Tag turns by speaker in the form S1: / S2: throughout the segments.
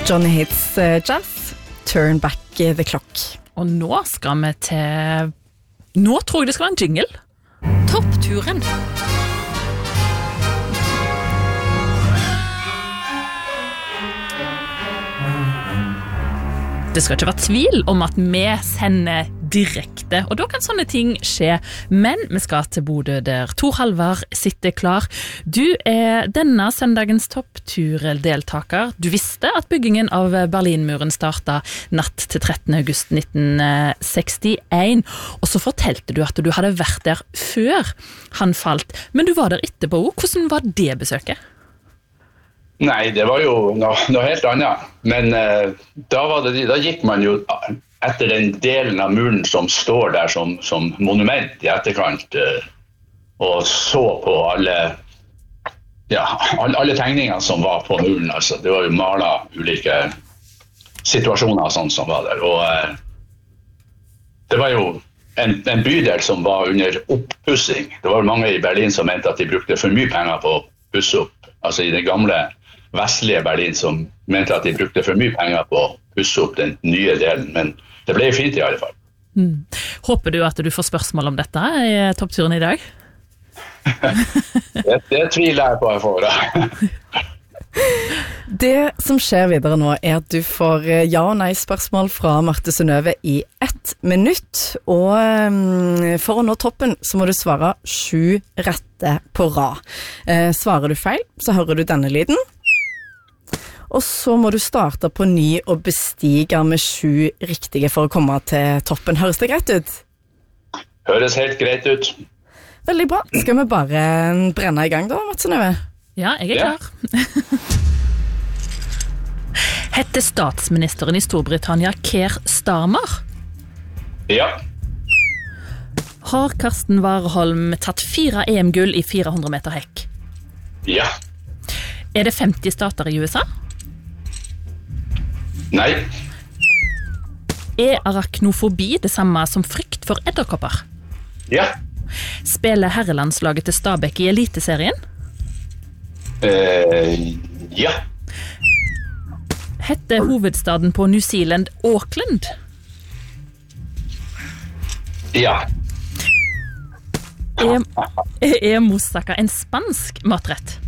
S1: Johnny Hits Jazz, Turn Back the Clock.
S2: Og nå skal vi til... Nå tror jeg det skal være en jingle. Toppturen. Det skal ikke være tvil om at vi sender direkte, og da kan sånne ting skje. Men vi skal til Bodø der Tor Halvard sitter klar. Du denne søndagens toppturdeltaker. Du visste at byggingen av Berlinmuren startet natt til 13. august 1961, og så fortalte du at du hadde vært der før han falt. Men du var der etterpå. Hvordan var det besøket?
S3: Nei, det var jo noe helt annet. Men da gikk man jo etter den delen av muren som står der som monument i etterkant, og så på alle tegningene som var på muren. Altså, det var jo malet ulike situasjoner og sånt som var der. Og det var jo en bydel som var under oppussing. Det var mange i Berlin som mente at de brukte for mye penger på å pusse opp. Altså i det gamle vestlige Berlin som mente at de brukte for mye penger på å pusse opp den nye delen, men det ble fint i alle fall.
S2: Håper du at du får spørsmål om dette i toppturen i dag?
S3: det tviler jeg på jeg får.
S1: Det som skjer videre nå at du får ja- og nei-spørsmål fra Marte Synnøve i 1 minutt, og for å nå toppen så må du svare 7 rette på rad. Svarer du feil, så hører du denne lyden. Og så må du starte på ny og bestige med 7 riktige for å komme til toppen. Høres det greit ut?
S3: Høres helt greit ut.
S1: Veldig bra. Skal vi bare brenne i gang da, Marte Synnøve?
S2: Ja, jeg klar. Hette statsministeren i Storbritannia Keir Starmer?
S3: Ja.
S2: Har Karsten Warholm tatt 4 EM-gull i 400 meter hekk?
S3: Ja.
S2: Det 50 stater i USA?
S3: Nei.
S2: Arachnofobi det samme som frykt for edderkopper?
S3: Ja.
S2: Spiller herrelandslaget til Stabæk i Eliteserien?
S3: Ja.
S2: Hette hovedstaden på New Zealand Auckland?
S3: Ja.
S2: Moussaka en spansk matrett?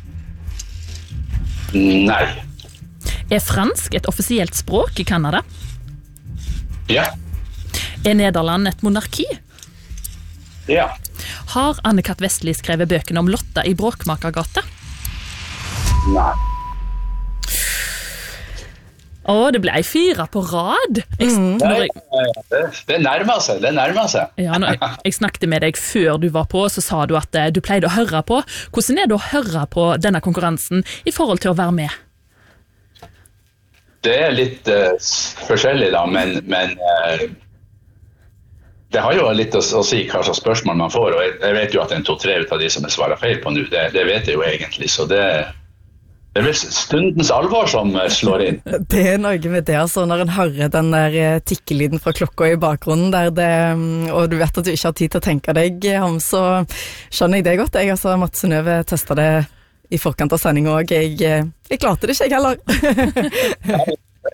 S3: Nei.
S2: Fransk et offisielt språk i Kanada?
S3: Ja.
S2: Nederland et monarki?
S3: Ja.
S2: Har Anne-Kat. Vestli skrevet bøkene om Lotta i Bråkmakergata?
S3: Nei.
S2: Det ble 4 på rad.
S3: Det nærmer seg,
S2: Ja, jeg snakket med deg før du var på, så sa du at du pleide å høre på. Hvordan det å høre på denne konkurransen i forhold til å være med?
S3: Det litt forskjellig da, men det har jo litt å si hva slags spørsmål man får, og jeg vet jo at 2-3 ut av de som jeg svarer feil på nå, det vet jeg jo egentlig, så det vel stundens alvor som slår inn.
S1: Det noe med det, altså, når en hører den der tikkelyden fra klokka i bakgrunnen, og du vet at du ikke har tid til å tenke deg om, så skjønner jeg det godt. Marte Synnøve testet det i forkant av sending, og jeg klarte det ikke, jeg heller.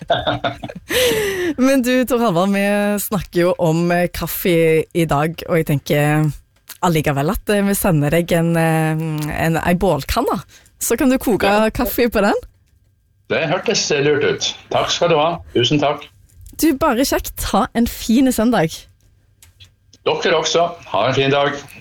S1: Men du, Tor Halvard, vi snakker jo om kaffe i dag, og jeg tenker allikevel at vi sender deg en bålkanne. Så kan du koke kaffe på den?
S3: Det hørtes lurt ut. Takk skal du ha. Tusen takk.
S1: Du, bare kjekt. Ha en fin søndag.
S3: Dere også. Ha en fin dag.